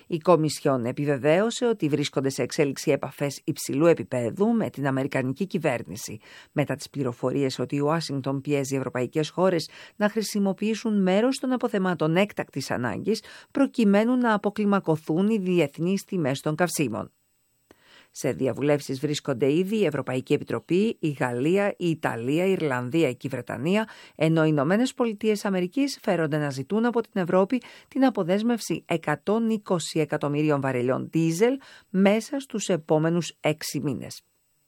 Η Κομισιόν επιβεβαίωσε ότι βρίσκονται σε εξέλιξη επαφές υψηλού επίπεδου με την Αμερικανική κυβέρνηση, μετά τις πληροφορίες ότι η Ουάσιγκτον πιέζει ευρωπαϊκές χώρες να χρησιμοποιήσουν μέρος των αποθεμάτων έκτακτης ανάγκης προκειμένου να αποκλιμακωθούν οι διεθνείς τιμές των καυσίμων. Σε διαβουλεύσεις βρίσκονται ήδη η Ευρωπαϊκή Επιτροπή, η Γαλλία, η Ιταλία, η Ιρλανδία και η Βρετανία, ενώ οι Ηνωμένες Πολιτείες Αμερικής φέρονται να ζητούν από την Ευρώπη την αποδέσμευση 120 εκατομμυρίων βαρελιών ντίζελ μέσα στους επόμενους 6 μήνες.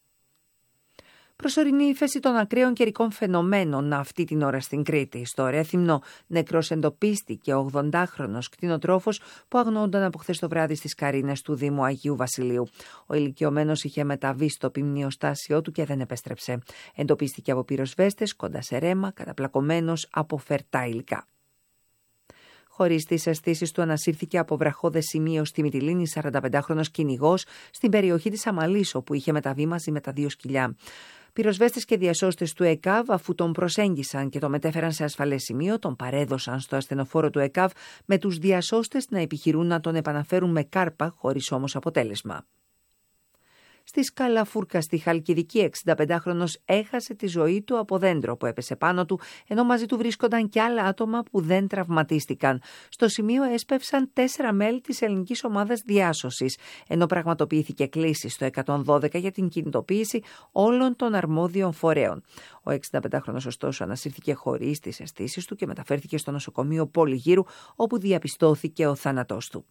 Προσωρινή ύφεση των ακραίων καιρικών φαινομένων αυτή την ώρα στην Κρήτη. Στο Ρέθυμνο νεκρός εντοπίστηκε ο 80χρονος κτηνοτρόφος που αγνοούνταν από χθες το βράδυ στις Καρίνες του Δήμου Αγίου Βασιλείου. Ο ηλικιωμένος είχε μεταβεί στο ποιμνιοστάσιό του και δεν επέστρεψε. Εντοπίστηκε από πυροσβέστες κοντά σε ρέμα, καταπλακωμένος από φερτά υλικά. Χωρίς τις αισθήσεις του, ανασύρθηκε από βραχώδες σημείο στη Μυτιλήνη 45χρονος κυνηγός στην περιοχή της Αμαλής, όπου είχε μεταβεί μαζί με τα 2 σκυλιά. Πυροσβέστες και διασώστες του ΕΚΑΒ, αφού τον προσέγγισαν και τον μετέφεραν σε ασφαλές σημείο, τον παρέδωσαν στο ασθενοφόρο του ΕΚΑΒ, με τους διασώστες να επιχειρούν να τον επαναφέρουν με κάρπα, χωρίς όμως αποτέλεσμα. Στη Σκαλαφούρκα, στη Χαλκιδική, 65χρονος έχασε τη ζωή του από δέντρο που έπεσε πάνω του, ενώ μαζί του βρίσκονταν και άλλα άτομα που δεν τραυματίστηκαν. Στο σημείο έσπευσαν 4 μέλη της ελληνικής ομάδας διάσωσης, ενώ πραγματοποιήθηκε κλήση στο 112 για την κινητοποίηση όλων των αρμόδιων φορέων. Ο 65χρονος ωστόσο ανασύρθηκε χωρίς τις αισθήσεις του και μεταφέρθηκε στο νοσοκομείο Πολυγύρου, όπου διαπιστώθηκε ο θάνατός του.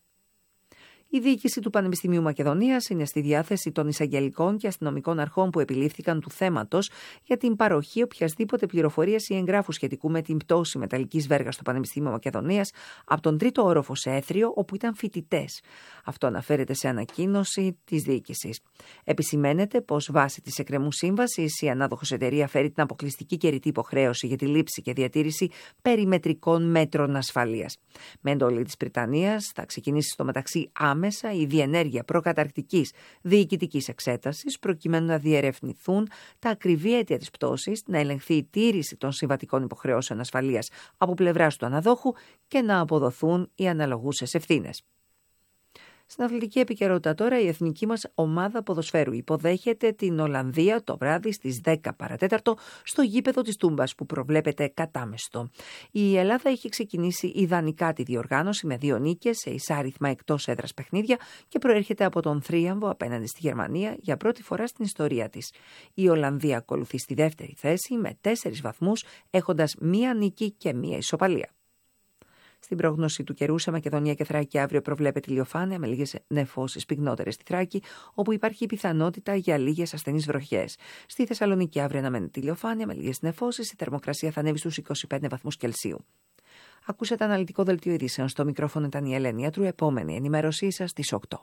Η διοίκηση του Πανεπιστημίου Μακεδονίας είναι στη διάθεση των εισαγγελικών και αστυνομικών αρχών που επιλήφθηκαν του θέματος για την παροχή οποιασδήποτε πληροφορίας ή εγγράφου σχετικού με την πτώση μεταλλικής βέργας στο Πανεπιστήμιο Μακεδονίας από τον 3ο όροφο σε Έθριο, όπου ήταν φοιτητές. Αυτό αναφέρεται σε ανακοίνωση της διοίκησης. Επισημαίνεται πως βάσει της εκκρεμού σύμβασης η ανάδοχος εταιρεία φέρει την αποκλειστική και ρητή υποχρέωση για τη λήψη και διατήρηση περιμετρικών μέτρων ασφαλείας. Με εντολή της Πριτανίας θα ξεκινήσει στο μεταξύ άμεσα η διενέργεια προκαταρκτικής διοικητικής εξέτασης, προκειμένου να διερευνηθούν τα ακριβή αίτια της πτώσης, να ελεγχθεί η τήρηση των συμβατικών υποχρεώσεων ασφαλείας από πλευράς του αναδόχου και να αποδοθούν οι αναλογούσες ευθύνες. Στην αθλητική επικαιρότητα τώρα, η εθνική μας ομάδα ποδοσφαίρου υποδέχεται την Ολλανδία το βράδυ στις 10 παρατέταρτο στο γήπεδο της Τούμπας, που προβλέπεται κατάμεστο. Η Ελλάδα έχει ξεκινήσει ιδανικά τη διοργάνωση με 2 νίκες σε εισάριθμα εκτός έδρας παιχνίδια και προέρχεται από τον θρίαμβο απέναντι στη Γερμανία για πρώτη φορά στην ιστορία της. Η Ολλανδία ακολουθεί στη δεύτερη θέση με 4 βαθμούς, έχοντας 1 νίκη και 1 ισοπαλία. Στην πρόγνωση του καιρού, σε Μακεδονία και Θράκη αύριο προβλέπεται ηλιοφάνεια με λίγες νεφώσεις πυκνότερες στη Θράκη, όπου υπάρχει η πιθανότητα για λίγες ασθενείς βροχές. Στη Θεσσαλονίκη αύριο αναμένεται ηλιοφάνεια με λίγες νεφώσεις, η θερμοκρασία θα ανέβει στους 25 βαθμούς Κελσίου. Ακούσατε αναλυτικό δελτίο ειδήσεων. Στο μικρόφωνο ήταν η Ελένη Ιατρού. Επόμενη ενημέρωσή σας στις 8.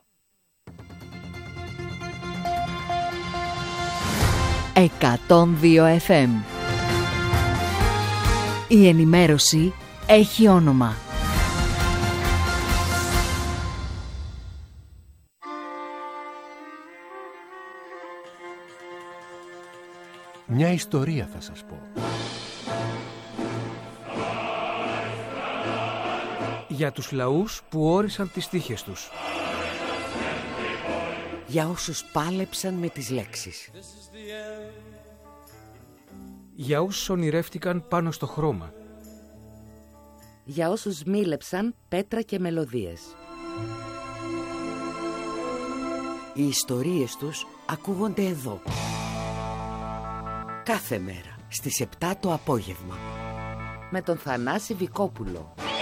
102 FM. Η ενημέρωση έχει όνομα. Μια ιστορία θα σας πω. Για τους λαούς που όρισαν τις τύχες τους. Για όσους πάλεψαν με τις λέξεις. Για όσους ονειρεύτηκαν πάνω στο χρώμα. Για όσους μίλεψαν πέτρα και μελωδίες. Οι ιστορίες τους ακούγονται εδώ. Κάθε μέρα στις 7 το απόγευμα. Με τον Θανάση Βικόπουλο.